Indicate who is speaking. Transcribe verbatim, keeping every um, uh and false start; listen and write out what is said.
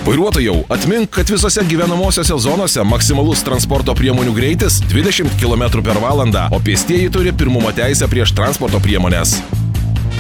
Speaker 1: Vairuotojau, atmink, kad visose gyvenamosiose zonose maksimalus transporto priemonių greitis dvidešimt kilometrų per valandą, o pėstieji turi pirmumo teisę prieš transporto priemonės.